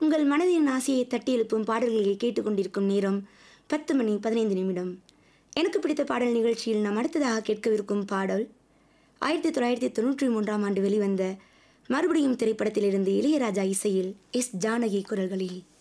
உங்கள் மனதின் ஆசையை தட்டி எழுப்பும் பாடல்களை கேட்டுக்கொண்டிருக்கும் நேரம் 10:15. எனக்கு பிடித்த பாடல் நிகழ்ச்சியில் நாம் அடுத்ததாக கேட்கவிருக்கும் பாடல் 1993 ஆண்டு வெளிவந்த மறுபடியும் திரைப்படத்திலிருந்து இளையராஜா இசையில் எஸ். ஜானகி குரல்களில்.